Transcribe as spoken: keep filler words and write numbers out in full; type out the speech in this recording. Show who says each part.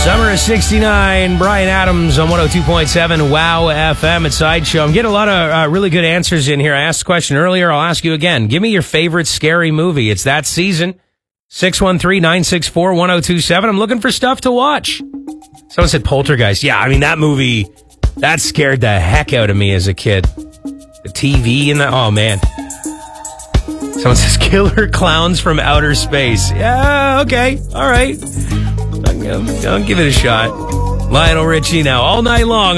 Speaker 1: Summer of sixty-nine, Bryan Adams on one oh two point seven Wow F M at Sideshow. I'm getting a lot of uh, really good answers in here. I asked the question earlier. I'll ask you again. Give me your favorite scary movie. It's that season. six one three, nine six four, one oh two seven. I'm looking for stuff to watch. Someone said Poltergeist. Yeah, I mean, that movie, that scared the heck out of me as a kid. The T V and the, oh man. Someone says Killer Clowns from Outer Space. Yeah, okay, all right. I'll give it a shot. Lionel Richie now, all night long.